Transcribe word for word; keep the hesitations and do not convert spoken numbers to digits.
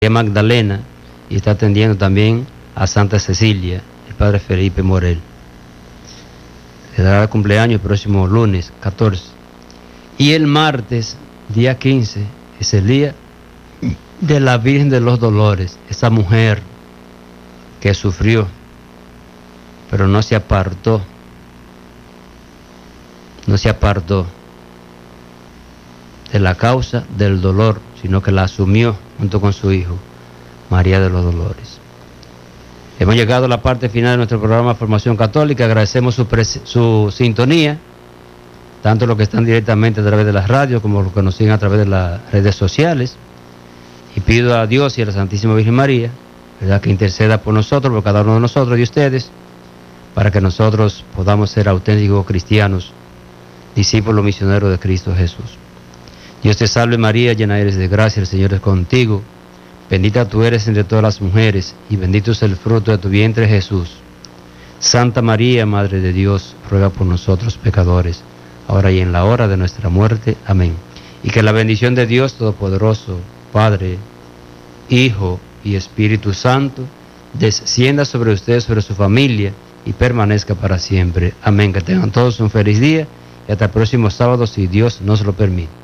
Magdalena, y está atendiendo también a Santa Cecilia, el padre Felipe Morel. Se dará el cumpleaños el próximo lunes catorce. Y el martes, día quince, es el día de la Virgen de los Dolores, esa mujer que sufrió, pero no se apartó, no se apartó de la causa del dolor, sino que la asumió junto con su hijo, María de los Dolores. Hemos llegado a la parte final de nuestro programa Formación Católica. Agradecemos su, su sintonía, tanto los que están directamente a través de las radios como los que nos siguen a través de las redes sociales. Y pido a Dios y a la Santísima Virgen María, ¿verdad?, que interceda por nosotros, por cada uno de nosotros y ustedes, para que nosotros podamos ser auténticos cristianos, discípulos misioneros de Cristo Jesús. Dios te salve María, llena eres de gracia, el Señor es contigo. Bendita tú eres entre todas las mujeres, y bendito es el fruto de tu vientre Jesús. Santa María, Madre de Dios, ruega por nosotros pecadores, ahora y en la hora de nuestra muerte. Amén. Y que la bendición de Dios Todopoderoso, Padre, Hijo y Espíritu Santo, descienda sobre ustedes, sobre su familia, y permanezca para siempre. Amén. Que tengan todos un feliz día, y hasta el próximo sábado, si Dios nos lo permite.